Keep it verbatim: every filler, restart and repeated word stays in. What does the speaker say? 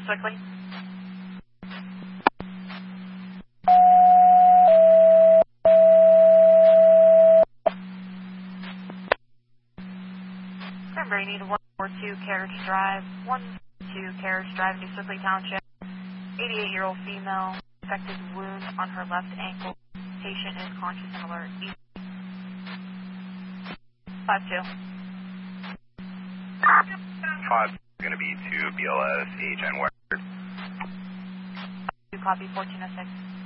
quickly. Remember, you need one four two Carriage Drive, one two Carriage Drive, New Sickley Township. eighty-eight-year-old female, affected wound on her left ankle. Patient is conscious and alert. five two. five is going to be to B L S, H N Word. two copy, fourteen oh six.